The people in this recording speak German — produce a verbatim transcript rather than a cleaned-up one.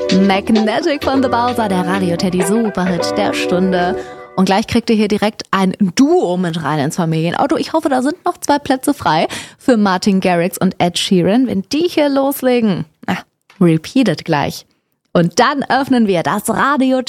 Magnetic von The Bowser, der Radio-Teddy Superhit der Stunde. Und gleich kriegt ihr hier direkt ein Duo mit rein ins Familienauto. Ich hoffe, da sind noch zwei Plätze frei für Martin Garrix und Ed Sheeran. Wenn die hier loslegen, na, repeated gleich. Und dann öffnen wir das Radio